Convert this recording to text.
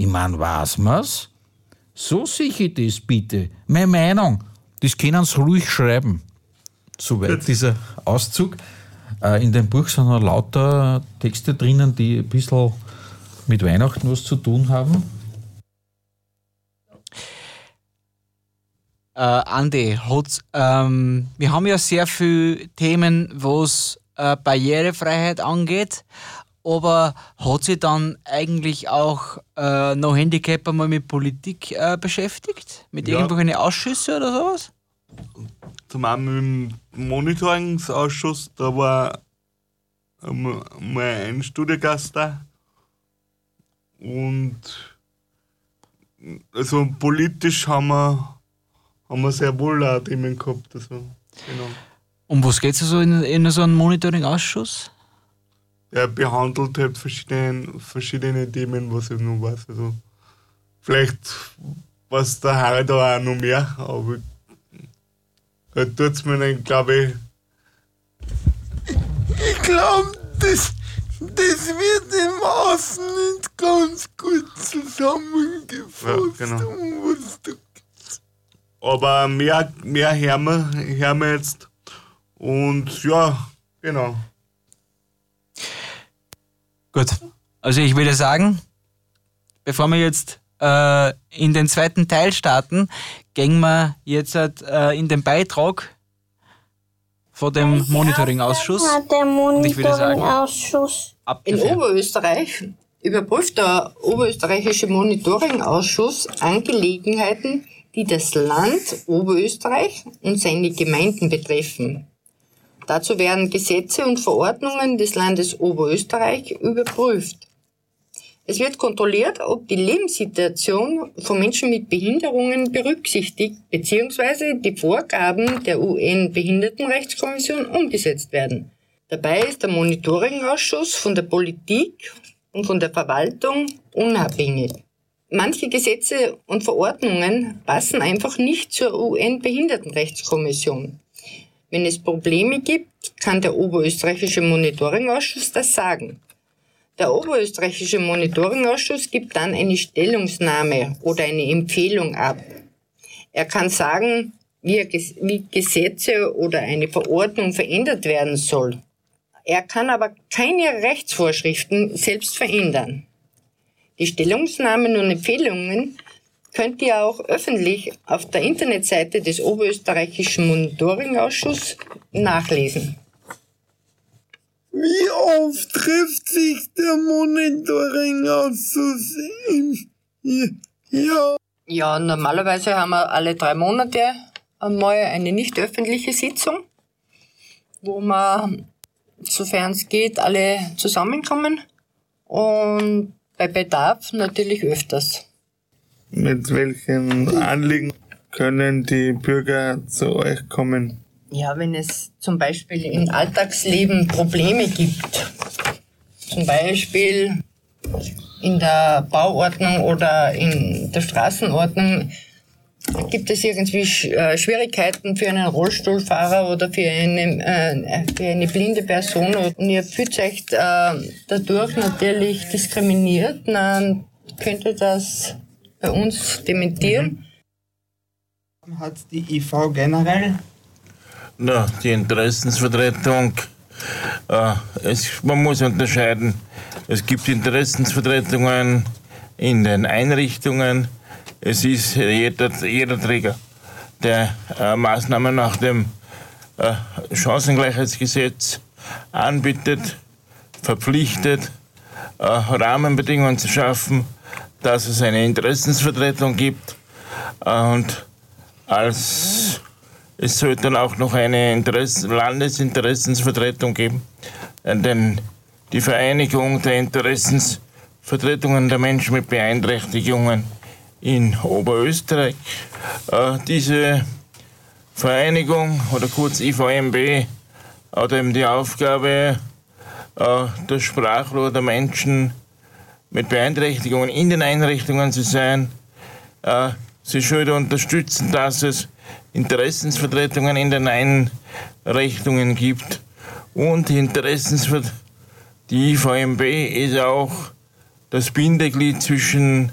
Ich mein, weiß man's? So sicher das bitte. Meine Meinung, das können Sie ruhig schreiben. Soweit dieser Auszug. In dem Buch sind noch lauter Texte drinnen, die ein bisschen mit Weihnachten was zu tun haben. Andi, wir haben ja sehr viele Themen, was Barrierefreiheit angeht, aber hat sich dann eigentlich auch noch Handicap einmal mit Politik beschäftigt? Mit irgendwelchen Ausschüsse oder sowas? Zum einen mit dem Monitoring-Ausschuss, da war mal ein Studiengast da. Und also politisch haben wir sehr wohl auch Themen gehabt. Also, genau. Um was geht es also in so einem Monitoring-Ausschuss? Er behandelt halt verschiedene Themen, was ich noch weiß. Also, vielleicht weiß der Harry da auch noch mehr, aber da tut es mir nicht, glaube ich. Ich glaube, das wird im Außen nicht ganz gut zusammengefasst. Ja, genau. Aber mehr hören wir jetzt. Und ja, genau. Gut, also ich würde sagen, bevor wir jetzt in den zweiten Teil starten, gehen wir jetzt in den Beitrag von dem Monitoring-Ausschuss. Und ich würde sagen, in Oberösterreich überprüft der Oberösterreichische Monitoring-Ausschuss Angelegenheiten, die das Land Oberösterreich und seine Gemeinden betreffen. Dazu werden Gesetze und Verordnungen des Landes Oberösterreich überprüft. Es wird kontrolliert, ob die Lebenssituation von Menschen mit Behinderungen berücksichtigt bzw. die Vorgaben der UN-Behindertenrechtskommission umgesetzt werden. Dabei ist der Monitoring-Ausschuss von der Politik und von der Verwaltung unabhängig. Manche Gesetze und Verordnungen passen einfach nicht zur UN-Behindertenrechtskommission. Wenn es Probleme gibt, kann der Oberösterreichische Monitoring-Ausschuss das sagen. Der Oberösterreichische Monitoring-Ausschuss gibt dann eine Stellungnahme oder eine Empfehlung ab. Er kann sagen, wie Gesetze oder eine Verordnung verändert werden soll. Er kann aber keine Rechtsvorschriften selbst verändern. Die Stellungnahmen und Empfehlungen könnt ihr auch öffentlich auf der Internetseite des Oberösterreichischen Monitoring-Ausschusses nachlesen. Wie oft trifft sich der Monitoring-Ausschuss im Jahr? Ja, normalerweise haben wir alle 3 Monate einmal eine nicht öffentliche Sitzung, wo wir, sofern es geht, alle zusammenkommen und bei Bedarf natürlich öfters. Mit welchen Anliegen können die Bürger zu euch kommen? Ja, wenn es zum Beispiel im Alltagsleben Probleme gibt, zum Beispiel in der Bauordnung oder in der Straßenordnung, gibt es irgendwie Schwierigkeiten für einen Rollstuhlfahrer oder für eine blinde Person und ihr fühlt euch dadurch natürlich diskriminiert, dann könnt ihr das bei uns dementieren. Hat die IV generell? Na, die Interessensvertretung, man muss unterscheiden. Es gibt Interessensvertretungen in den Einrichtungen. Es ist jeder Träger, der Maßnahmen nach dem Chancengleichheitsgesetz anbietet, verpflichtet, Rahmenbedingungen zu schaffen, dass es eine Interessensvertretung gibt. Und es sollte dann auch noch eine Landesinteressensvertretung geben, denn die Vereinigung der Interessensvertretungen der Menschen mit Beeinträchtigungen in Oberösterreich. Diese Vereinigung, oder kurz IVMB, hat eben die Aufgabe, das Sprachrohr der Menschen mit Beeinträchtigungen in den Einrichtungen zu sein. Sie sollte unterstützen, dass es Interessensvertretungen in den Einrichtungen gibt. Und die IVMB ist auch das Bindeglied zwischen